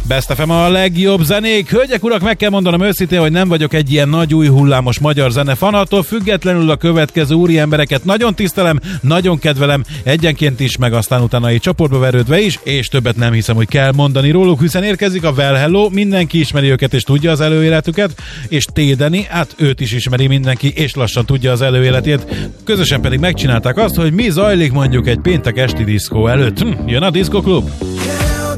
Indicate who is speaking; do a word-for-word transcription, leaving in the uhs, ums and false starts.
Speaker 1: Best ef em a legjobb zenék. Hölgyek, urak, meg kell mondanom őszintén, hogy nem vagyok egy ilyen nagy új hullámos magyar zene fan. Attól függetlenül a következő úri embereket nagyon tisztelem, nagyon kedvelem, egyenként is, meg aztán utána egy csoportba verődve is, és többet nem hiszem, hogy kell mondani róluk, hiszen érkezik a Well Hello, mindenki ismeri őket és tudja az előéletüket, és Tédeni, hát őt is ismeri mindenki, és lassan tudja az előéletét. Közösen pedig megcsinálták azt, hogy mi zajlik mondjuk egy péntek esti diszkó előtt. Hm, jön a Diszkó Klub.